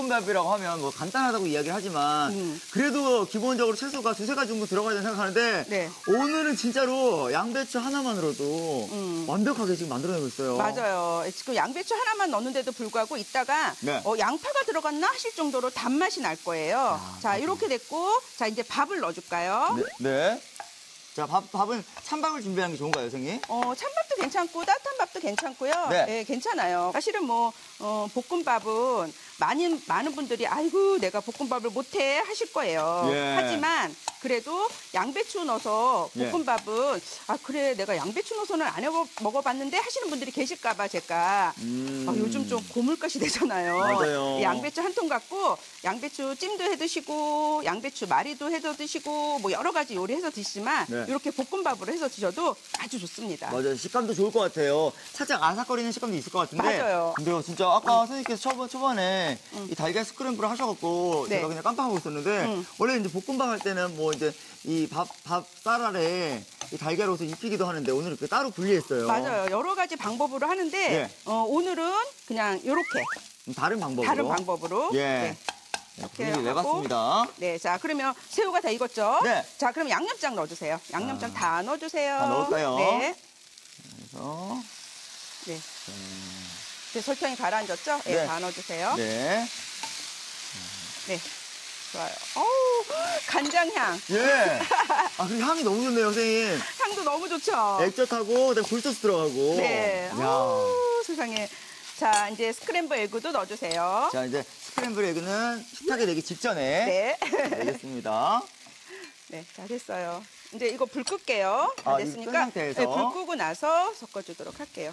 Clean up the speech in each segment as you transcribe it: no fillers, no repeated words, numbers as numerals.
볶음밥이라고 하면 뭐 간단하다고 이야기를 하지만 그래도 기본적으로 채소가 두세 가지 정도 들어가야 된다고 생각하는데 네. 오늘은 진짜로 양배추 하나만으로도 완벽하게 지금 만들어내고 있어요. 맞아요. 지금 양배추 하나만 넣는데도 불구하고 이따가 네. 양파가 들어갔나 하실 정도로 단맛이 날 거예요. 자, 이렇게 됐고, 자, 이제 밥을 넣어줄까요? 네. 네. 자, 밥은 찬밥을 준비하는 게 좋은가요, 선생님? 찬밥도 괜찮고 따뜻한 밥도 괜찮고요. 네. 네, 괜찮아요. 사실은 볶음밥은 많은 분들이 아이고 내가 볶음밥을 못해 하실 거예요. 예. 하지만 그래도 양배추 넣어서 예. 볶음밥은 그래 내가 양배추 넣어서는 안 먹어봤는데 하시는 분들이 계실까 봐 제가 요즘 좀 고물가시 되잖아요. 맞아요. 양배추 한 통 갖고 양배추 찜도 해 드시고 양배추 말이도 해서 드시고 뭐 여러 가지 요리해서 드시지만 네. 이렇게 볶음밥으로 해서 드셔도 아주 좋습니다. 맞아요. 식감도 좋을 것 같아요. 살짝 아삭거리는 식감도 있을 것 같은데. 맞아요. 근데요, 진짜 아까 선생님께서 초반에 이 달걀 스크램블을 하셔갖고 네. 제가 그냥 깜빡하고 있었는데 원래 이제 볶음밥 할 때는 뭐 이제 이 쌀 아래 이 달걀을 옷을 입히기도 하는데 오늘 이렇게 따로 분리했어요. 맞아요. 여러 가지 방법으로 하는데 네. 오늘은 그냥 이렇게 다른 방법으로. 다른 방법으로 예. 네. 이렇게 이렇게 내봤습니다. 네, 자 그러면 새우가 다 익었죠? 네. 자 그럼 양념장 넣어주세요. 양념장 다 넣어주세요. 다 넣을까요? 네. 그래서 네. 이제 설탕이 가라앉았죠? 네, 네. 다 넣어주세요. 네. 네. 좋아요. 어우, 간장향. 예. 그리고 향이 너무 좋네요, 선생님. 향도 너무 좋죠? 액젓하고 굴소스 들어가고. 네. 이야. 어우, 세상에. 자, 이제 스크램블 에그도 넣어주세요. 자, 이제 스크램블 에그는 식탁에 내기 직전에 네. 내겠습니다. 네, 자, 됐어요. 이제 이거 불 끌게요. 다 이거 끈 됐으니까 상태에서. 네, 불 끄고 나서 섞어주도록 할게요.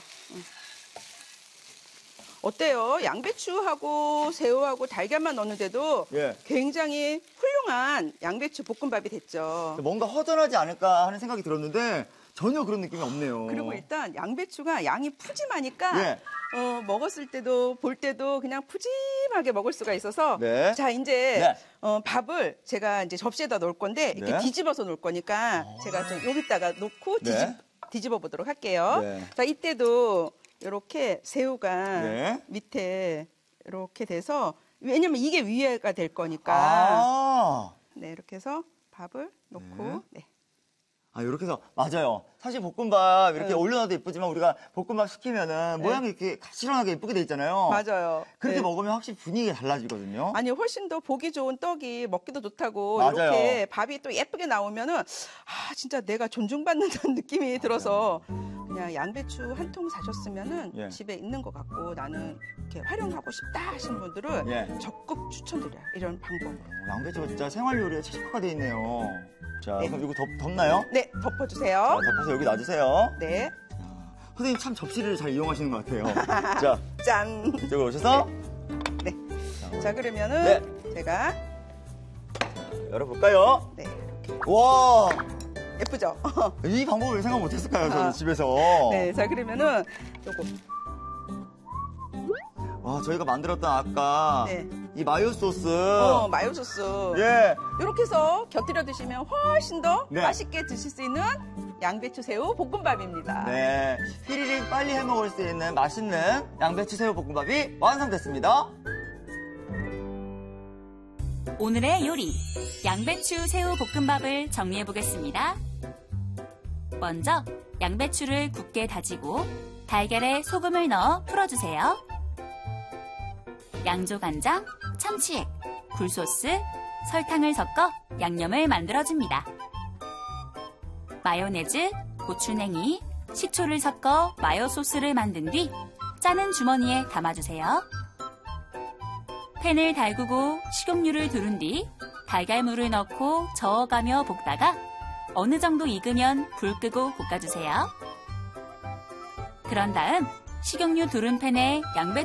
어때요? 양배추하고 새우하고 달걀만 넣었는데도 예. 굉장히 훌륭한 양배추 볶음밥이 됐죠. 뭔가 허전하지 않을까 하는 생각이 들었는데 전혀 그런 느낌이 없네요. 그리고 일단 양배추가 양이 푸짐하니까 예. 먹었을 때도 볼 때도 그냥 푸짐하게 먹을 수가 있어서 네. 자 이제 네. 밥을 제가 이제 접시에다 놓을 건데 이렇게 네. 뒤집어서 놓을 거니까 제가 좀 여기다가 놓고 네. 뒤집어 보도록 할게요. 네. 자 이때도 이렇게 새우가 네. 밑에 이렇게 돼서 왜냐면 이게 위에가 될 거니까 네 이렇게 해서 밥을 놓고 네. 이렇게 해서 맞아요. 사실 볶음밥 이렇게 올려놔도 예쁘지만 우리가 볶음밥 시키면은 모양이 이렇게 가시런하게 예쁘게 돼 있잖아요. 맞아요. 그렇게 네. 먹으면 확실히 분위기가 달라지거든요. 아니 훨씬 더 보기 좋은 떡이 먹기도 좋다고 맞아요. 이렇게 밥이 또 예쁘게 나오면은 진짜 내가 존중받는다는 느낌이 들어서 그냥 양배추 한 통 사셨으면은 예. 집에 있는 것 같고 나는 이렇게 활용하고 싶다 하시는 분들은 예. 적극 추천드려요. 이런 방법으로. 양배추가 진짜 생활 요리에 최적화가 돼 있네요. 자, 네. 그럼 이거 덮나요? 네, 덮어주세요. 자, 덮어서 여기 놔주세요. 네, 선생님 참 접시를 잘 이용하시는 것 같아요. 자, 짠. 이쪽으로 오셔서 네. 자 그러면은 네. 제가 열어볼까요? 네 와, 예쁘죠? 이 방법을 생각 못했을까요? 저는 집에서. 네, 자 그러면은 요거 와, 저희가 만들었던 아까 네. 이 마요 소스. 마요 소스. 예. 이렇게 해서 곁들여 드시면 훨씬 더 네. 맛있게 드실 수 있는 양배추 새우 볶음밥입니다. 네. 휘리릭 빨리 해 먹을 수 있는 맛있는 양배추 새우 볶음밥이 완성됐습니다. 오늘의 요리, 양배추 새우 볶음밥을 정리해 보겠습니다. 먼저 양배추를 굵게 다지고 달걀에 소금을 넣어 풀어주세요. 양조간장, 참치액, 굴소스, 설탕을 섞어 양념을 만들어줍니다. 마요네즈, 고추냉이, 식초를 섞어 마요 소스를 만든 뒤 짜는 주머니에 담아주세요. 팬을 달구고 식용유를 두른 뒤 달걀물을 넣고 저어가며 볶다가 어느 정도 익으면 불 끄고 볶아주세요. 그런 다음 식용유 두른 팬에 양배추